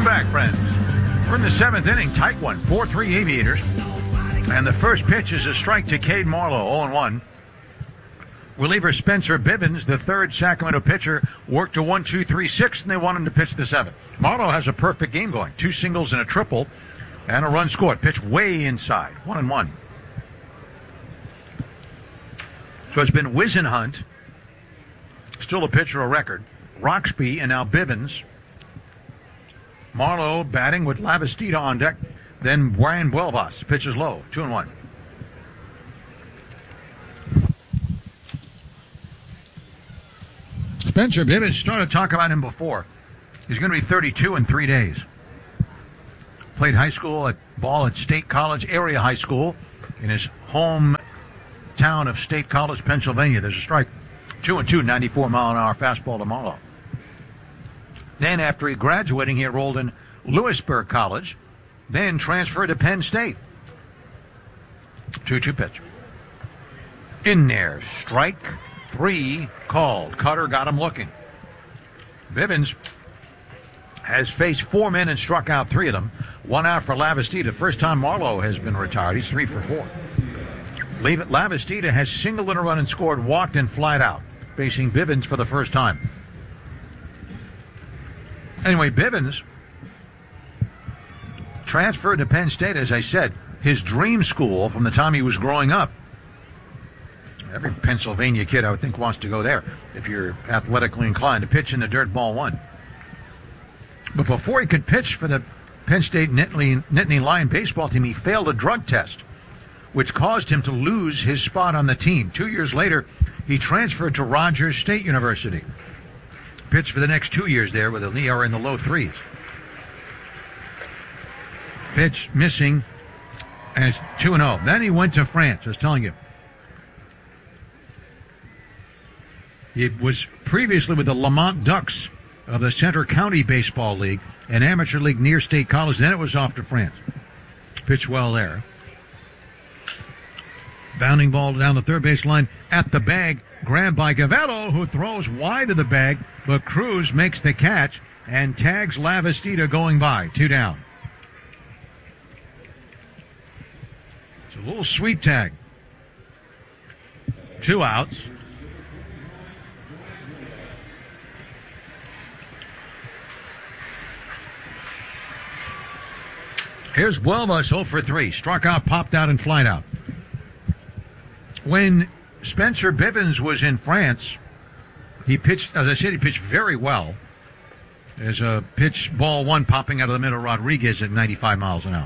Welcome back, friends. We're in the seventh inning. Tight one. 4-3 Aviators. And the first pitch is a strike to Cade Marlowe, 0-1. Reliever Spencer Bivens, the third Sacramento pitcher, worked to 1-2-3-6, and they want him to pitch the seventh. Marlowe has a perfect game going. 2 singles and a triple, and a run scored. Pitch way inside. 1-1. So it's been Whisenhunt, still a pitcher of record, Roxby, and now Bivens. Marlowe batting with Lavastida on deck. Then Brian Buelvas pitches low, 2-1. Spencer Bivens, started to talk about him before. He's going to be 32 in 3 days. Played high school ball at State College, area high school, in his home town of State College, Pennsylvania. There's a strike. 2-2, 94-mile-an-hour fastball to Marlowe. Then after he graduating, he enrolled in Lewisburg College, then transferred to Penn State. 2-2 pitch. In there. Strike 3 called. Cutter got him looking. Bivens has faced 4 men and struck out 3 of them. 1 out for Lavastida. First time Marlowe has been retired. He's 3 for 4. Lavastida has singled in a run and scored, walked and flied out, facing Bivens for the first time. Anyway, Bivens transferred to Penn State, as I said, his dream school from the time he was growing up. Every Pennsylvania kid, I would think, wants to go there if you're athletically inclined to pitch in the dirt ball one. But before he could pitch for the Penn State Nittany Lion baseball team, he failed a drug test, which caused him to lose his spot on the team. 2 years later, he transferred to Rogers State University. Pitched for the next 2 years there with an ERA in the low 3s. Pitch missing, and it's 2-0. Then he went to France, I was telling you. He was previously with the Lamont Ducks of the Centre County Baseball League, an amateur league near State College. Then it was off to France. Pitched well there. Bounding ball down the third base line at the bag. Grabbed by Gavello, who throws wide of the bag, but Cruz makes the catch and tags Lavastida going by. 2 down. It's a little sweep tag. 2 outs. Here's Buelvas, 0 for 3. Struck out, popped out, and flied out. When Spencer Bivens was in France, he pitched, as I said, he pitched very well. There's a pitch, ball 1 popping out of the middle, Rodriguez at 95 miles an hour.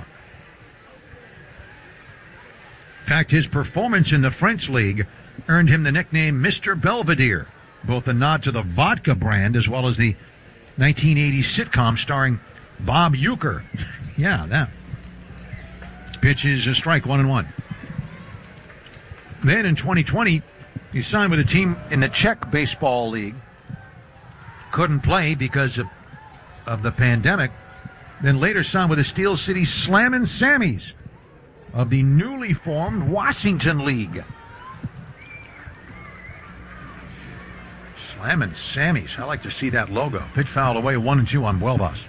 In fact, his performance in the French league earned him the nickname Mr. Belvedere, both a nod to the vodka brand as well as the 1980s sitcom starring Bob Uecker. Yeah, that. Pitch is a strike, 1-1. Then in 2020, he signed with a team in the Czech Baseball League. Couldn't play because of the pandemic. Then later signed with the Steel City Slammin' Sammies of the newly formed Washington League. Slammin' Sammies. I like to see that logo. Pitch fouled away, 1-2 on Buelvas.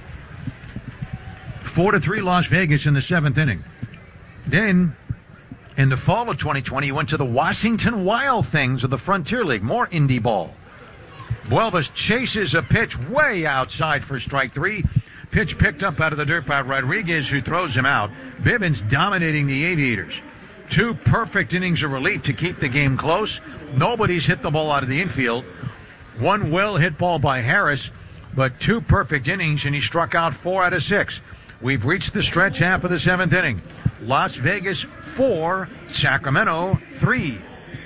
4-3 Las Vegas in the 7th inning. Then, in the fall of 2020, he went to the Washington Wild Things of the Frontier League. More indie ball. Buelvas chases a pitch way outside for strike 3. Pitch picked up out of the dirt by Rodriguez, who throws him out. Bivens dominating the Aviators. 2 perfect innings of relief to keep the game close. Nobody's hit the ball out of the infield. 1 well-hit ball by Harris, but 2 perfect innings, and he struck out 4 out of 6. We've reached the stretch half of the 7th inning. Las Vegas 4, Sacramento 3.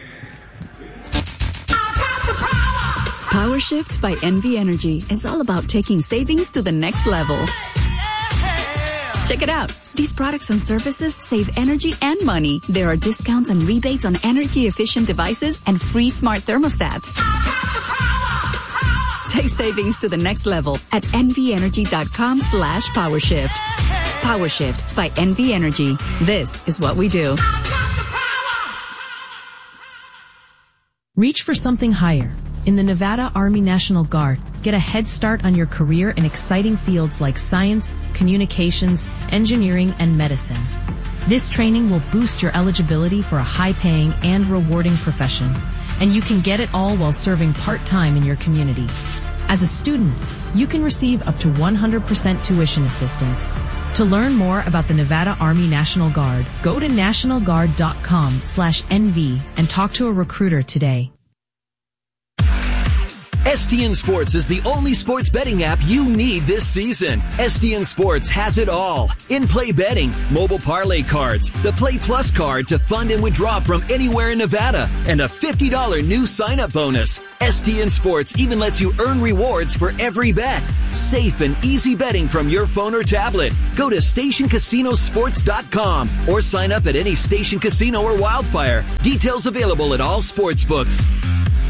Power Shift by NV Energy is all about taking savings to the next level. Check it out. These products and services save energy and money. There are discounts and rebates on energy-efficient devices and free smart thermostats. Take savings to the next level at nvenergy.com/powershift. PowerShift by NV Energy. This is what we do. Reach for something higher. In the Nevada Army National Guard, get a head start on your career in exciting fields like science, communications, engineering, and medicine. This training will boost your eligibility for a high-paying and rewarding profession, and you can get it all while serving part-time in your community. As a student, you can receive up to 100% tuition assistance. To learn more about the Nevada Army National Guard, go to nationalguard.com/NV and talk to a recruiter today. STN Sports is the only sports betting app you need this season. STN Sports has it all. In-play betting, mobile parlay cards, the Play Plus card to fund and withdraw from anywhere in Nevada, and a $50 new sign-up bonus. STN Sports even lets you earn rewards for every bet. Safe and easy betting from your phone or tablet. Go to stationcasinosports.com or sign up at any Station Casino or Wildfire. Details available at all sports books.